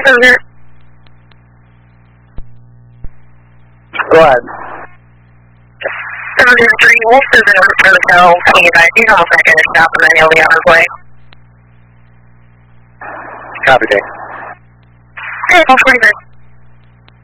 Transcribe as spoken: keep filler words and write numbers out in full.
over. Go ahead. seven three, Wolf is in for the cell. Can you guys, he's almost not going to stop and then he'll be on his way. Copy, Dave. Okay, Wolf, what do you think?